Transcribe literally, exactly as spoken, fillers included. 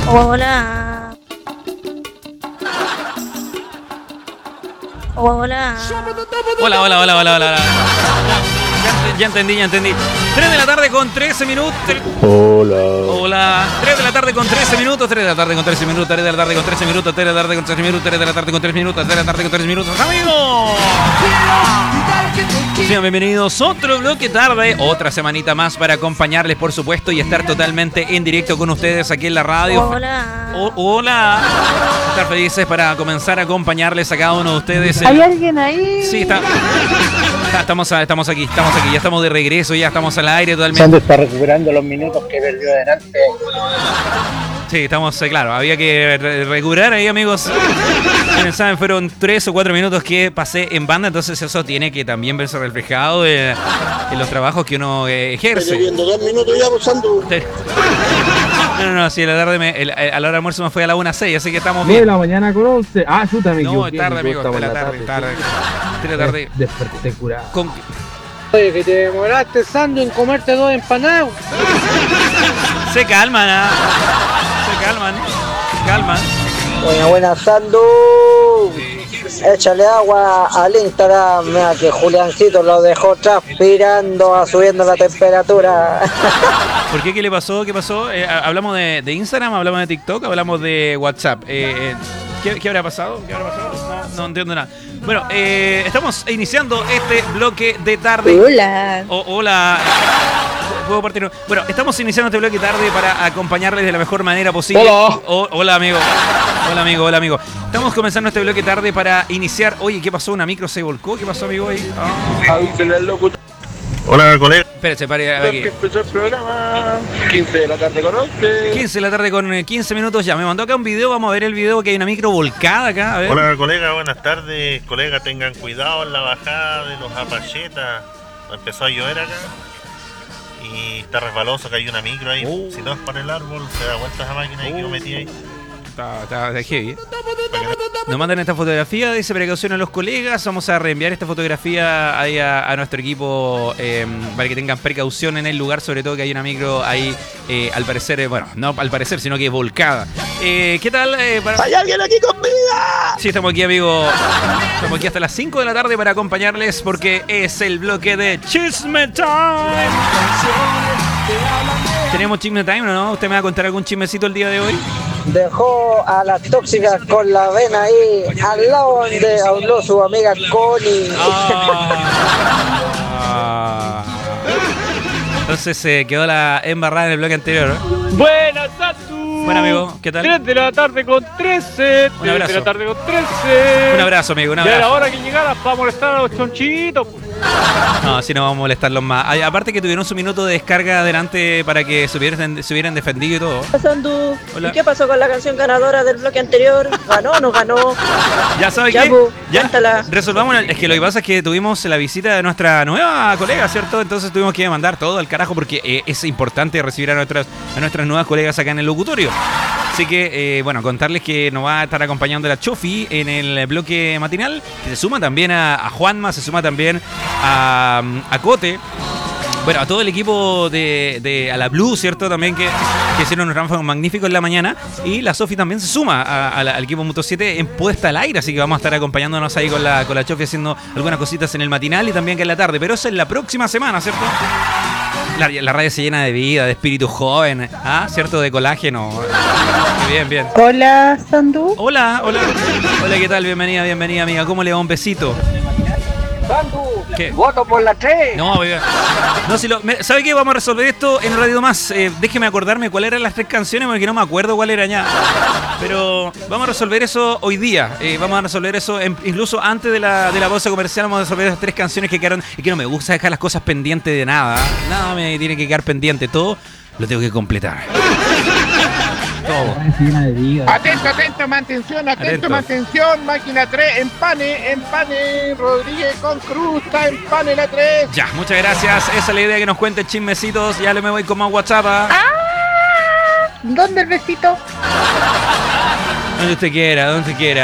Hola. Hola. Hola, hola, hola, hola, hola. Ya, ya entendí, ya entendí. tres de la tarde con trece minutos. Hola. Hola. tres de la tarde con trece minutos. tres de la tarde con trece minutos. tres de la tarde con trece minutos. tres de la tarde con trece minutos. tres de la tarde con tres minutos. tres de la tarde con tres minutos. ¡Amigos! Sean bienvenidos a otro bloque tarde. Otra semanita más para acompañarles, por supuesto, y estar totalmente en directo con ustedes aquí en la radio. Hola. O- hola. Estar felices para comenzar a acompañarles a cada uno de ustedes. ¿Hay alguien ahí? Sí, está. está- Estamos, estamos aquí, estamos aquí, ya estamos de regreso, ya estamos al aire totalmente. Sandro está recuperando los minutos que perdió delante. Sí, estamos, eh, claro, había que re- recuperar ahí, amigos. En el examen fueron tres o cuatro minutos que pasé en banda, entonces eso tiene que también verse reflejado eh, en los trabajos que uno eh, Estoy ejerce. viendo dos minutos ya, Sandro. No, no, no, si a la tarde, me, el- a la hora de almuerzo me fue a la una a seis, así que estamos nueve de bien. la mañana con once. Ah, chuta, me No, equivoqué. es tarde, me amigo, equivoqué, de la estamos tarde, en tarde. tres de la tarde. Desperté curado. Con- Oye, que te demoraste, Sandro, en comerte dos empanadas. Se calman, ¿ah? Se calman, se calman. Buena, buena, Sandu. Échale agua al Instagram. Mira que Juliancito lo dejó transpirando, subiendo la temperatura. ¿Por qué? ¿Qué le pasó? ¿Qué pasó? Eh, ¿Hablamos de, de Instagram? ¿Hablamos de TikTok? ¿Hablamos de WhatsApp? Eh, eh, ¿qué, ¿Qué habrá pasado? ¿Qué habrá pasado? No, no entiendo nada. Bueno, eh, estamos iniciando este bloque de tarde. Hola. O- hola. ¿Puedo partir? Bueno, estamos iniciando este bloque tarde para acompañarles de la mejor manera posible. Hola. O- hola, amigo. Hola, amigo. Hola, amigo. Estamos comenzando este bloque tarde para iniciar. Oye, ¿qué pasó? ¿Una micro se volcó? ¿Qué pasó, amigo? Ahí. Ah. Avísale al locutor Hola, colega. Espérate, pare aquí. que empezó el programa. quince de la tarde con once. quince de la tarde con eh, quince minutos ya. Me mandó acá un video. Vamos a ver el video que hay una micro volcada acá. A ver. Hola, colega. Buenas tardes. Colega, tengan cuidado en la bajada de los Apachetas. Empezó a llover acá. Y está resbaloso, que hay una micro ahí. Oh. Si no es para el árbol, se da vuelta esa máquina ahí que yo metí ahí. Está, está, está heavy, ¿eh? Para que no- Nos mandan esta fotografía, dice precaución a los colegas. Vamos a reenviar esta fotografía ahí a, a nuestro equipo eh, para que tengan precaución en el lugar, sobre todo que hay una micro ahí, eh, al parecer, eh, bueno, no al parecer, sino que volcada. Eh, ¿Qué tal? Eh, para... ¿Hay alguien aquí con vida? Sí, estamos aquí, amigo. Estamos aquí hasta las cinco de la tarde para acompañarles porque es el bloque de Chisme Time. ¿Tenemos Chisme Time o no? ¿Usted me va a contar algún chismecito el día de hoy? Dejó a las tóxicas con la vena ahí al lado donde habló su amiga Connie. Ah. Entonces se quedó la embarrada en el bloque anterior, ¿no? Buenas, Sandro. Bueno, amigo, ¿qué tal? tres de la tarde con trece. Un tres abrazo. de la tarde con trece. Un abrazo, amigo, un Ya era abrazo. hora que llegaras para molestar a los chonchitos. No, así no vamos a molestarlos más. Ay, aparte que tuvieron su minuto de descarga adelante para que se hubieran, se hubieran defendido y todo. Sandu. Hola. ¿Y qué pasó con la canción ganadora del bloque anterior? ¿Ganó o no ganó? Ya sabe Ya, qué, bu, ya cuéntala. resolvamos. el- Es que lo que pasa es que tuvimos la visita de nuestra nueva colega, ¿cierto? Entonces tuvimos que mandar todo al carajo porque eh, es importante recibir a nuestras, a nuestras nuevas colegas acá en el locutorio. Así que, eh, bueno, contarles que nos va a estar acompañando la Chofi en el bloque matinal, que se suma también a, a Juanma, se suma también a, a Cote. Bueno, a todo el equipo de, de a la Blue, ¿cierto? También que, que hicieron un trabajo magnífico en la mañana. Y la Sofi también se suma a- a la- al equipo Muto siete en puesta al aire. Así que vamos a estar acompañándonos ahí con la, con la Chofi haciendo algunas cositas en el matinal y también que en la tarde. Pero eso es la próxima semana, ¿cierto? La, la radio se llena de vida, de espíritu joven, ¿ah? ¿Cierto? De colágeno. Bien, bien. Hola, Sandro. Hola, hola. Hola, ¿qué tal? Bienvenida, bienvenida, amiga. ¿Cómo le va? Un besito. Sandu, ¿Qué? voto por la tres. No, oiga. No, si lo, me- ¿sabe qué? Vamos a resolver esto en un ratito más. Eh, déjeme acordarme cuáles eran las tres canciones porque no me acuerdo cuál era ya. Pero vamos a resolver eso hoy día. Eh, vamos a resolver eso en- incluso antes de la, de la pausa comercial. Vamos a resolver esas tres canciones que quedaron. Y que no me gusta dejar las cosas pendientes de nada. Nada me tiene que quedar pendiente. Todo lo tengo que completar. Todo. Se llena de vida. Atento, atento, mantención, atento, Atento. mantención. Máquina tres, empane, empane. Rodríguez con Cruz, está empane la tres. Ya, muchas gracias. Esa es la idea, que nos cuente chismecitos. Ya le me voy con más WhatsApp. ¿Ah? ¿Dónde el besito? Donde usted quiera, donde usted quiera.